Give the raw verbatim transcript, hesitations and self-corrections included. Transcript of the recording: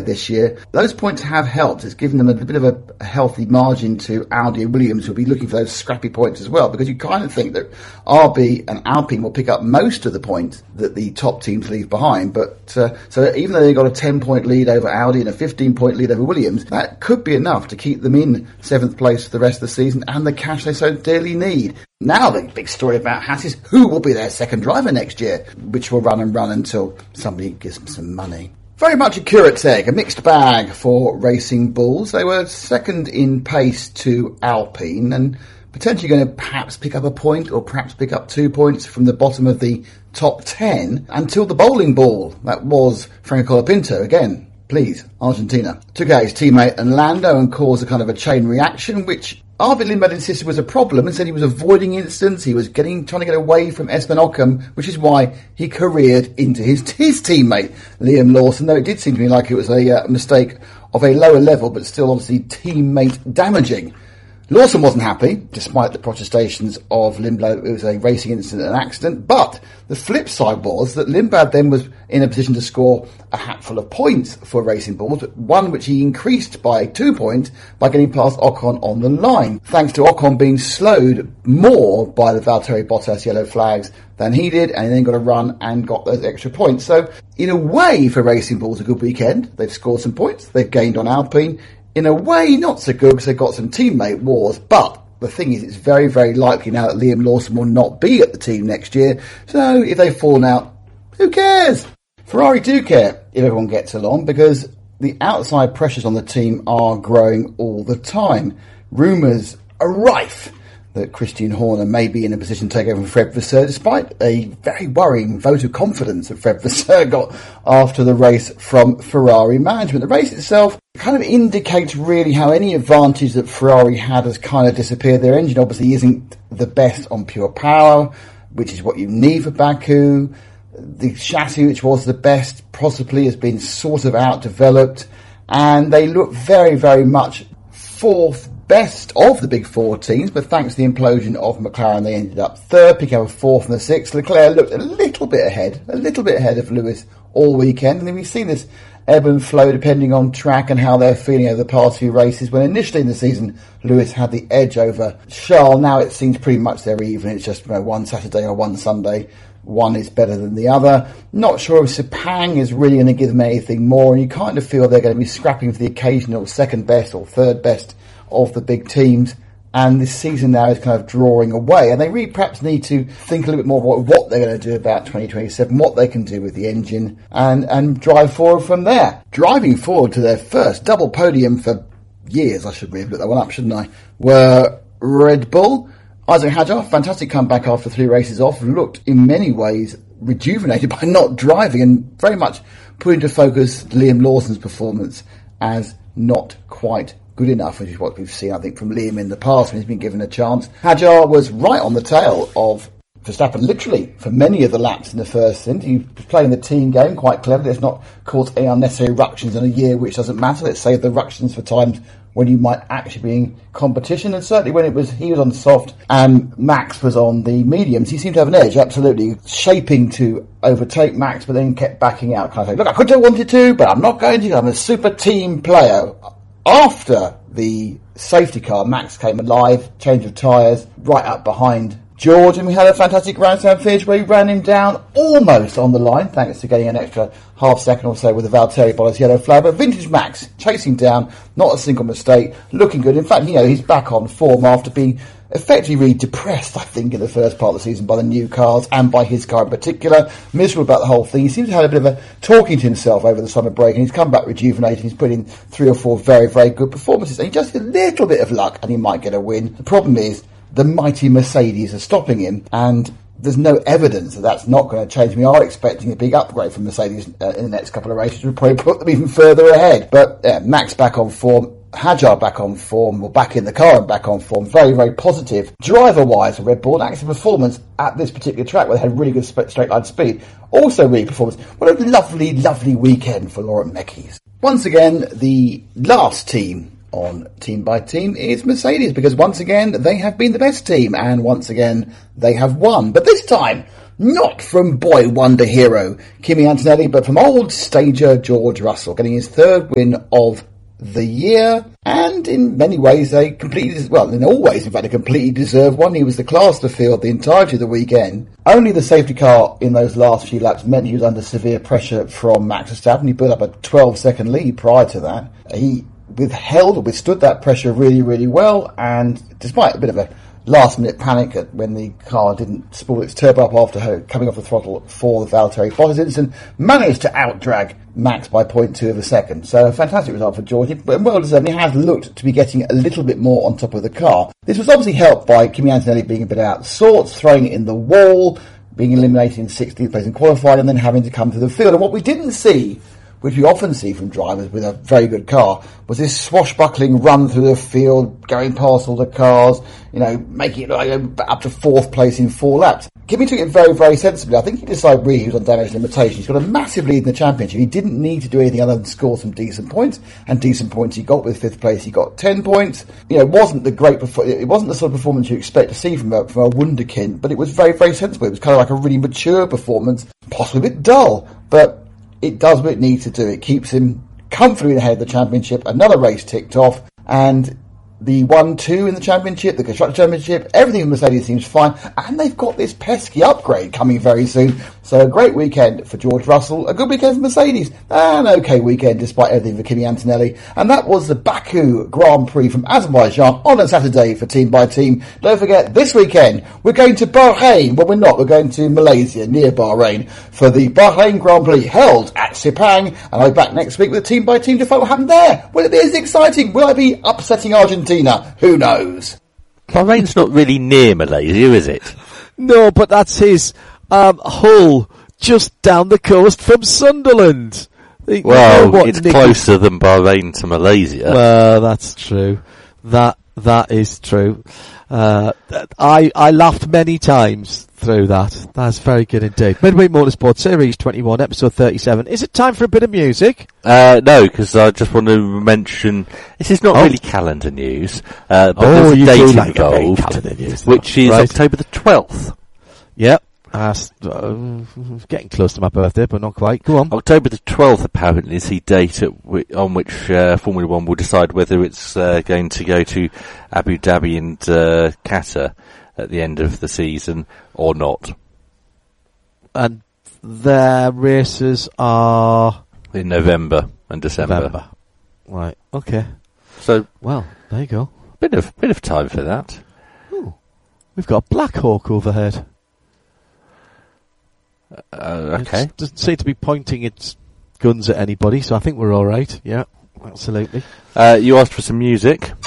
this year. Those points have helped. It's given them a bit of a, a healthy margin to Audi and Williams, who'll be looking for those scrappy points as well, because you kind of think that R B and Alpine will pick up most of the points that the top teams leave behind. But uh, so even though they've got a ten-point lead over Audi and a fifteen-point lead over Williams, that could be enough to keep them in seventh place for the rest of the season and the cash they so dearly need. Now the big story about Haas is who will be their second driver next year, which will run and run until somebody gives them some money. Very much a curate's egg, a mixed bag for Racing Bulls. They were second in pace to Alpine and potentially going to perhaps pick up a point or perhaps pick up two points from the bottom of the top ten until the bowling ball. That was Franco Colapinto again. Please, Argentina. Took out his teammate and Lando and caused a kind of a chain reaction, which Arvid Lindblad insisted was a problem and said he was avoiding incidents. He was getting trying to get away from Esteban Ocon, which is why he careered into his, his teammate, Liam Lawson, though it did seem to me like it was a uh, mistake of a lower level, but still obviously teammate damaging. Lawson wasn't happy, despite the protestations of Lindblad. It was a racing incident, an accident. But the flip side was that Lindblad then was in a position to score a hatful of points for Racing Bulls, one which he increased by two points by getting past Ocon on the line, thanks to Ocon being slowed more by the Valtteri Bottas yellow flags than he did, and he then got a run and got those extra points. So, in a way, for Racing Bulls, a good weekend. They've scored some points. They've gained on Alpine. In a way, not so good because they've got some teammate wars, but the thing is, it's very, very likely now that Liam Lawson will not be at the team next year, so if they've fallen out, who cares? Ferrari do care if everyone gets along, because the outside pressures on the team are growing all the time. Rumours are rife that Christian Horner may be in a position to take over from Fred Vasseur, despite a very worrying vote of confidence that Fred Vasseur got after the race from Ferrari management. The race itself kind of indicates really how any advantage that Ferrari had has kind of disappeared. Their engine obviously isn't the best on pure power, which is what you need for Baku. The chassis, which was the best, possibly has been sort of out-developed, and they look very, very much fourth best of the big four teams, but thanks to the implosion of McLaren, they ended up third, picking up a fourth and a sixth. Leclerc looked a little bit ahead, a little bit ahead of Lewis all weekend, and then we've seen this ebb and flow depending on track and how they're feeling over the past few races, when initially in the season Lewis had the edge over Charles. Now it seems pretty much they're even. It's just, you know, one Saturday or one Sunday. One is better than the other. Not sure if Sepang is really going to give them anything more, and you kind of feel they're going to be scrapping for the occasional second best or third best of the big teams, and this season now is kind of drawing away, and they really perhaps need to think a little bit more about what they're going to do about twenty twenty-seven, what they can do with the engine, and, and drive forward from there. Driving forward to their first double podium for years, I should really have looked that one up, shouldn't I, were Red Bull. Isaac Hadjar, fantastic comeback after three races off, looked in many ways rejuvenated by not driving, and very much put into focus Liam Lawson's performance as not quite good enough, which is what we've seen, I think, from Liam in the past when he's been given a chance. Hadjar was right on the tail of Verstappen, literally, for many of the laps in the first stint. He was playing the team game quite cleverly. Let's not cause any unnecessary ructions in a year which doesn't matter. Let's save the ructions for times when you might actually be in competition. And certainly when it was he was on soft and Max was on the mediums, he seemed to have an edge, absolutely, shaping to overtake Max, but then kept backing out, kind of saying, look, I could have wanted to, but I'm not going to. I'm a super team player. After the safety car, Max came alive, change of tyres, right up behind George, and we had a fantastic grandstand finish where he ran him down almost on the line, thanks to getting an extra half second or so with the Valtteri Bottas yellow flag. But vintage Max chasing down, not a single mistake, looking good. In fact, you know, he's back on form after being effectively really depressed, I think, in the first part of the season by the new cars and by his car in particular. Miserable about the whole thing. He seems to have had a bit of a talking to himself over the summer break, and he's come back rejuvenated. He's put in three or four very, very good performances, and he just a little bit of luck and he might get a win. The problem is the mighty Mercedes are stopping him, and there's no evidence that that's not going to change. We are expecting a big upgrade from Mercedes uh, in the next couple of races. We'll probably put them even further ahead. But uh, Max back on form, Hadjar back on form, or back in the car and back on form. Very, very positive. Driver-wise for Red Bull, actually performance at this particular track where they had really good sp- straight line speed. Also really performance. What a lovely, lovely weekend for Laurent Mekies. Once again, the last team on Team by Team is Mercedes, because once again they have been the best team, and once again they have won. But this time not from boy wonder hero Kimi Antonelli, but from old stager George Russell, getting his third win of the year, and in many ways a completely, well, in all ways, in fact, a completely deserved one. He was the class of the field the entirety of the weekend. Only the safety car in those last few laps meant he was under severe pressure from Max Verstappen. He built up a twelve second lead prior to that. He withheld, withstood that pressure really, really well, and despite a bit of a last minute panic at when the car didn't spool its turbo up after her coming off the throttle for the Valtteri Bottas incident, managed to outdrag Max by zero point two of a second. So a fantastic result for George, but well deserved. He has looked to be getting a little bit more on top of the car. This was obviously helped by Kimi Antonelli being a bit out of sorts, throwing it in the wall, being eliminated in sixteenth place in qualifying, and then having to come to the field. And what we didn't see, which we often see from drivers with a very good car, was this swashbuckling run through the field, going past all the cars, you know, making it like up to fourth place in four laps. Kimi took it very, very sensibly. I think he decided really he was on damage limitation. He's got a massive lead in the championship. He didn't need to do anything other than score some decent points, and decent points he got with fifth place. He got ten points. You know, it wasn't the great, it wasn't the sort of performance you expect to see from a, from a wunderkind, but it was very, very sensible. It was kind of like a really mature performance, possibly a bit dull, but it does what it needs to do. It keeps him comfortably ahead of the championship. Another race ticked off, and the one two in the championship, the Constructor Championship, everything in Mercedes seems fine, and they've got this pesky upgrade coming very soon. So a great weekend for George Russell, a good weekend for Mercedes, an okay weekend despite everything for Kimi Antonelli. And that was the Baku Grand Prix from Azerbaijan on a Saturday for Team by Team. Don't forget, this weekend we're going to Bahrain. Well, we're not, we're going to Malaysia, near Bahrain, for the Bahrain Grand Prix held at Sepang. And I'll be back next week with a Team by Team to follow what happened there. Will it be as exciting? Will I be upsetting Argentina? Who knows? Bahrain's not really near Malaysia, is it? No, but that's his um, Hull, just down the coast from Sunderland. You well, know it's Nicky... closer than Bahrain to Malaysia. Well, that's true. That that is true. Uh, I I laughed many times through that. That's very good indeed. Midweek Motorsport Series twenty-one, episode thirty-seven. Is it time for a bit of music? Uh, no, because I just want to mention, this is not oh. really calendar news, uh, but oh, there's a date like involved, calendar news, which is right. October the twelfth. Yep. Uh, uh, getting close to my birthday, but not quite. Go on. October the twelfth, apparently, is the date at w- on which uh, Formula One will decide whether it's uh, going to go to Abu Dhabi and uh, Qatar at the end of the season or not. And their races are in November and December. November. Right. Okay. So, well, there you go. Bit of bit of time for that. Ooh. We've got a Black Hawk overhead. Uh, okay. It doesn't seem to be pointing its guns at anybody, so I think we're all right. Yeah, absolutely. Uh, you asked for some music.